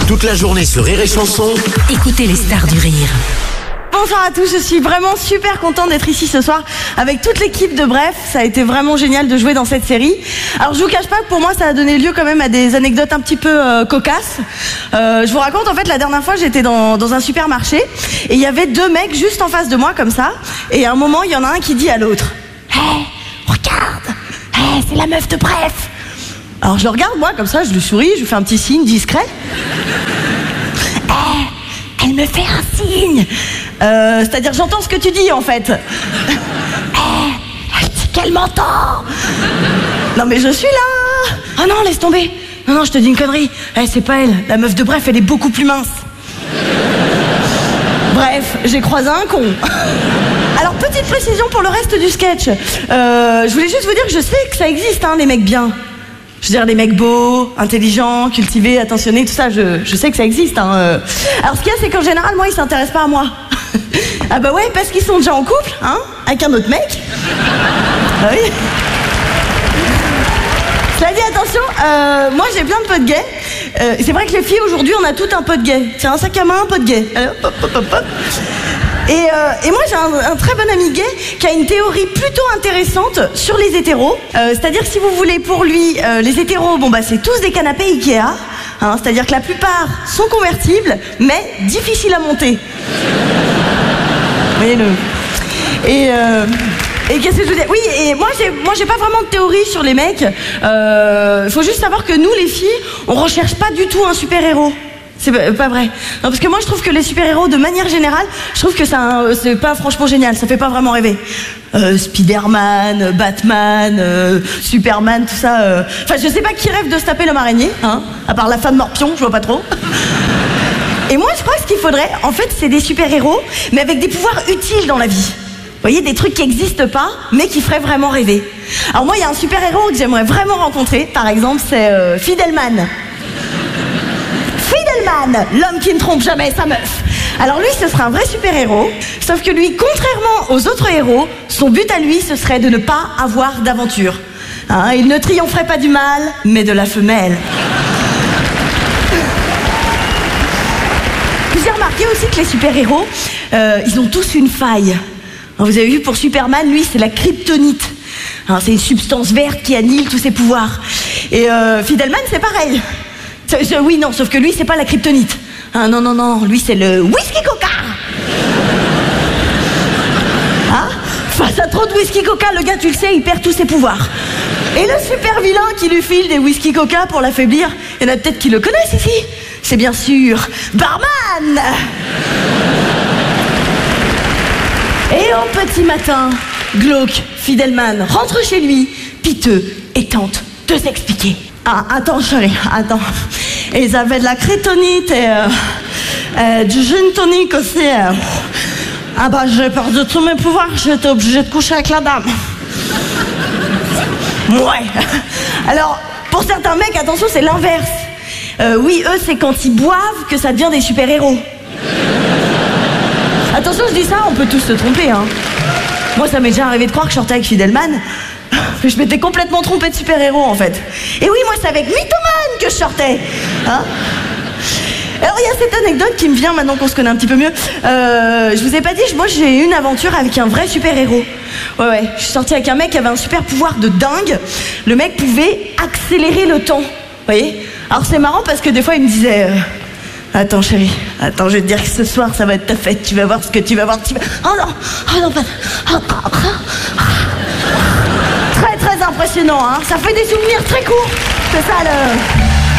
Toute la journée sur Rire et Chanson. Écoutez les stars du rire. Bonsoir à tous, je suis vraiment super contente d'être ici ce soir avec toute l'équipe de Bref. Ça a été vraiment génial de jouer dans cette série. Alors je vous cache pas que pour moi ça a donné lieu quand même à des anecdotes un petit peu cocasses. Je vous raconte, en fait, la dernière fois j'étais dans un supermarché et il y avait deux mecs juste en face de moi comme ça. Et à un moment il y en a un qui dit à l'autre: Hey, regarde, hey, c'est la meuf de Bref. Alors je le regarde, moi comme ça, je lui souris, je lui fais un petit signe discret. Elle me fait un signe. C'est-à-dire j'entends ce que tu dis en fait. Elle dit qu'elle m'entend. Non mais je suis là. Ah non, laisse tomber. Non, je te dis une connerie. C'est pas elle. La meuf de Bref, elle est beaucoup plus mince. Bref, j'ai croisé un con. Alors petite précision pour le reste du sketch. Je voulais juste vous dire que je sais que ça existe, hein, les mecs bien. Je veux dire, les mecs beaux, intelligents, cultivés, attentionnés, tout ça, je sais que ça existe, hein. Alors ce qu'il y a, c'est qu'en général, moi, ils s'intéressent pas à moi. Ah bah ouais, parce qu'ils sont déjà en couple, hein, avec un autre mec. Ah oui. Cela dit, attention, moi j'ai plein de potes gays. C'est vrai que les filles aujourd'hui, on a toutes un pote gay. C'est un sac à main, un pote gay. Allez, hop, hop, hop, hop. Et moi j'ai un très bon ami gay qui a une théorie plutôt intéressante sur les hétéros. C'est-à-dire que si vous voulez, pour lui, les hétéros, bon bah c'est tous des canapés Ikea, hein, c'est-à-dire que la plupart sont convertibles, mais difficiles à monter. Vous voyez le... Et qu'est-ce que je veux dire? Oui, et moi j'ai pas vraiment de théorie sur les mecs. Faut juste savoir que nous les filles, on recherche pas du tout un super-héros. C'est pas vrai. Non, parce que moi je trouve que les super-héros de manière générale, je trouve que c'est pas franchement génial, ça fait pas vraiment rêver. Spider-Man, Batman, Superman, tout ça. Enfin, je sais pas qui rêve de se taper l'homme araignée, hein, à part la femme morpion, je vois pas trop. Et moi je crois que ce qu'il faudrait, en fait, c'est des super-héros, mais avec des pouvoirs utiles dans la vie. Vous voyez, des trucs qui n'existent pas, mais qui feraient vraiment rêver. Alors moi, il y a un super-héros que j'aimerais vraiment rencontrer, par exemple, c'est Fidelman. Fidelman, l'homme qui ne trompe jamais sa meuf. Alors lui, ce serait un vrai super-héros, sauf que lui, contrairement aux autres héros, son but à lui, ce serait de ne pas avoir d'aventure. Hein, il ne triompherait pas du mâle, mais de la femelle. J'ai remarqué aussi que les super-héros, ils ont tous une faille. Vous avez vu, pour Superman, lui, c'est la kryptonite. C'est une substance verte qui annihile tous ses pouvoirs. Et Fidelman, c'est pareil. Oui, non, sauf que lui, c'est pas la kryptonite. Non, lui, c'est le whisky coca. Face à trop de whisky coca, le gars, tu le sais, il perd tous ses pouvoirs. Et le super vilain qui lui file des whisky coca pour l'affaiblir, il y en a peut-être qui le connaissent ici. C'est bien sûr Barman. Et au petit matin, glauque, Fidelman rentre chez lui, piteux, et tente de s'expliquer. Attends chérie, attends. Ils avaient de la kryptonite et du gin tonic aussi. J'ai perdu tous mes pouvoirs, j'étais obligée de coucher avec la dame. Ouais. Alors, pour certains mecs, attention, c'est l'inverse. Oui, eux, c'est quand ils boivent que ça devient des super-héros. Attention, je dis ça, on peut tous se tromper, hein. Moi, ça m'est déjà arrivé de croire que je sortais avec Fidelman. Je m'étais complètement trompée de super-héros, en fait. Et oui, moi, c'est avec Mythoman que je sortais. Hein. Alors, il y a cette anecdote qui me vient maintenant qu'on se connaît un petit peu mieux. Je vous ai pas dit, moi, j'ai eu une aventure avec un vrai super-héros. Ouais, je suis sortie avec un mec qui avait un super pouvoir de dingue. Le mec pouvait accélérer le temps. Vous voyez? Alors, c'est marrant parce que des fois, il me disait... Attends chérie, attends, je vais te dire que ce soir ça va être ta fête, tu vas voir ce que tu vas voir. Oh non, pas... Très très impressionnant, hein. Ça fait des souvenirs très courts, c'est ça le...